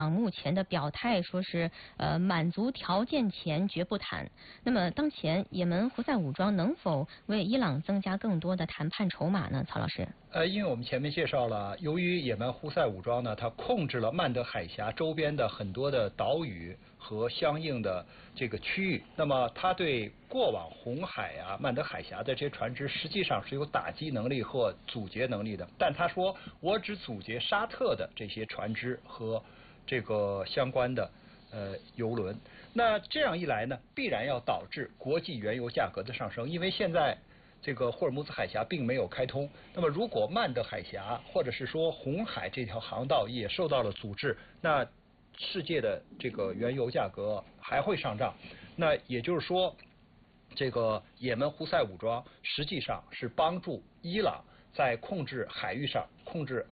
目前的表态说是满足条件前绝不谈。那么当前也门胡塞武装能否为伊朗增加更多的谈判筹码呢？曹老师。 因为我们前面介绍了，由于也门胡塞武装呢，它控制了曼德海峡周边的很多的岛屿和相应的这个区域，那么它对过往红海啊、曼德海峡的这些船只实际上是有打击能力或阻截能力的。但他说，我只阻截沙特的这些船只和这个相关的油轮，那这样一来呢，必然要导致国际原油价格的上升，因为现在这个霍尔木兹海峡并没有开通，那么如果曼德海峡或者是说红海这条航道也受到了阻滞，那世界的这个原油价格还会上涨。那也就是说，这个也门胡塞武装实际上是帮助伊朗在控制海域上控制。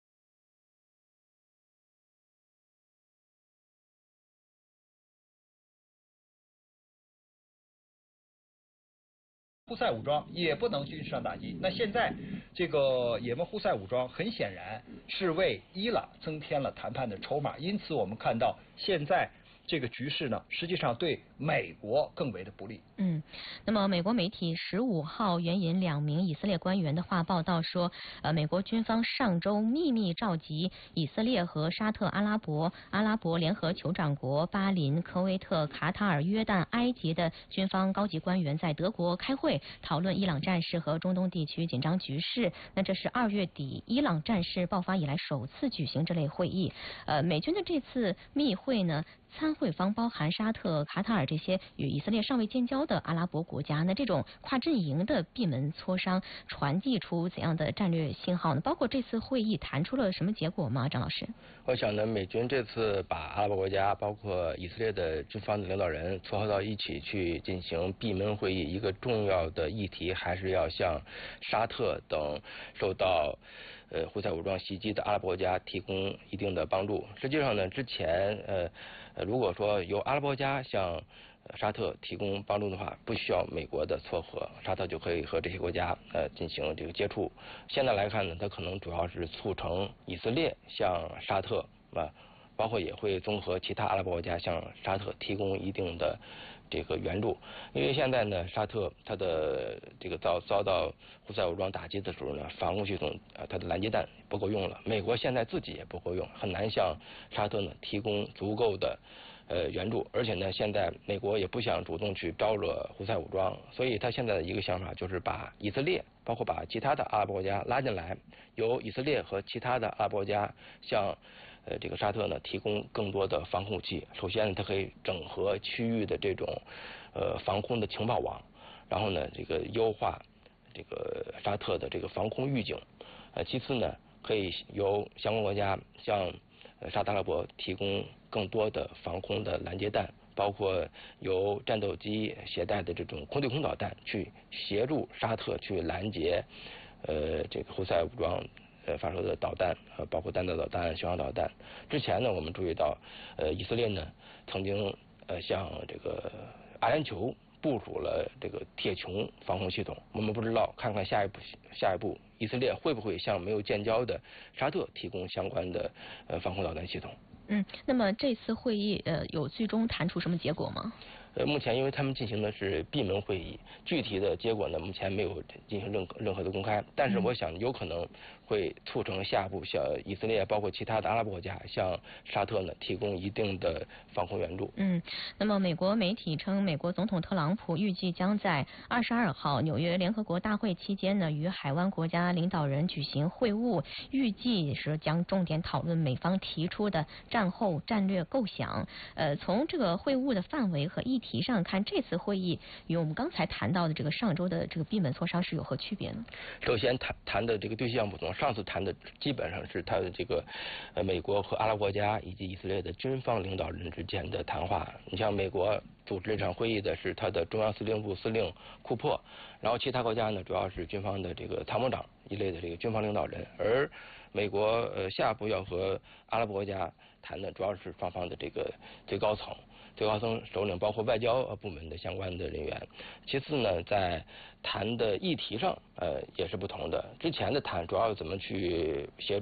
胡塞武装也不能军事上打击。那现在这个也门胡塞武装很显然是为伊朗增添了谈判的筹码，因此我们看到现在这个局势呢，实际上对美国更为的不利。 那么美国媒体15号援引2名以色列官员的话报道说，美国军方上周秘密召集以色列和沙特阿拉伯联合酋长国、巴林、科威特、卡塔尔、约旦、埃及的军方高级官员在德国开会，讨论伊朗战事和中东地区紧张局势。那这是2月底伊朗战事爆发以来首次举行这类会议。美军的这次密会呢，参会方包含沙特、卡塔尔这些与以色列尚未建交的阿拉伯国家。那这种跨阵营的闭门磋商传递出怎样的战略信号呢？包括这次会议谈出了什么结果吗？张老师， 我想呢，美军这次把阿拉伯国家包括以色列的军方的领导人撮合到一起去进行闭门会议，一个重要的议题还是要向沙特等受到胡塞武装袭击的阿拉伯国家提供一定的帮助。实际上呢，之前如果说由阿拉伯国家向沙特提供帮助的话，不需要美国的撮合，沙特就可以和这些国家进行这个接触。现在来看呢，它可能主要是促成以色列向沙特包括也会综合其他阿拉伯国家向沙特提供一定的这个援助。因为现在呢，沙特它的这个遭到胡塞武装打击的时候呢，防空系统它的拦截弹不够用了，美国现在自己也不够用，很难向沙特呢提供足够的援助。而且呢，现在美国也不想主动去招惹胡塞武装，所以他现在的一个想法就是把以色列包括把其他的阿拉伯国家拉进来，由以色列和其他的阿拉伯国家向这个沙特呢提供更多的防空武器。首先呢，它可以整合区域的这种防空的情报网，然后呢这个优化这个沙特的这个防空预警。其次呢，可以由相关国家向沙特阿拉伯提供更多的防空的拦截弹，包括由战斗机携带的这种空对空导弹去协助沙特去拦截这个胡塞武装发射的导弹，包括弹道导弹、巡航导弹。之前呢，我们注意到以色列呢曾经向这个阿联酋部署了这个铁穹防空系统。我们不知道，看看下一步以色列会不会向没有建交的沙特提供相关的防空导弹系统。 那么这次会议有最终谈出什么结果吗？ 目前因为他们进行的是闭门会议，具体的结果呢，目前没有进行任何的公开。但是我想有可能会促成下一步向以色列包括其他的阿拉伯国家向沙特呢提供一定的防空援助。 那么美国媒体称，美国总统特朗普预计将在22号纽约联合国大会期间呢，与海湾国家领导人举行会晤，预计是将重点讨论美方提出的战后战略构想。从这个会晤的范围和议题上看，这次会议与我们刚才谈到的这个上周的这个闭门磋商是有何区别呢？ 首先谈的这个对象不同，上次谈的基本上是他的这个美国和阿拉伯国家以及以色列的军方领导人之间的谈话。你像美国组织这场会议的是他的中央司令部司令库珀，然后其他国家呢主要是军方的这个参谋长一类的这个军方领导人，而美国下一步要和阿拉伯国家谈的主要是双方的这个最高层首领，包括外交部门的相关的人员。其次呢，在谈的议题上也是不同的。之前的谈主要怎么去协助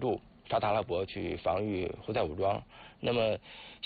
沙特阿拉伯去防御胡塞武装。那么